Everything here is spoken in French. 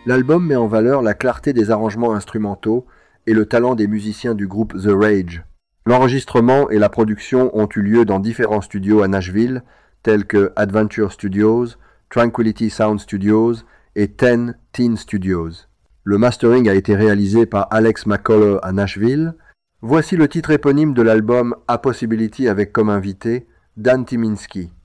L'album met en valeur la clarté des arrangements instrumentaux et le talent des musiciens du groupe The Rage. L'enregistrement et la production ont eu lieu dans différents studios à Nashville, tels que Adventure Studios, Tranquility Sound Studios et Ten Teen Studios. Le mastering a été réalisé par Alex McCullough à Nashville. Voici le titre éponyme de l'album A Possibility avec comme invité Dan Tyminski.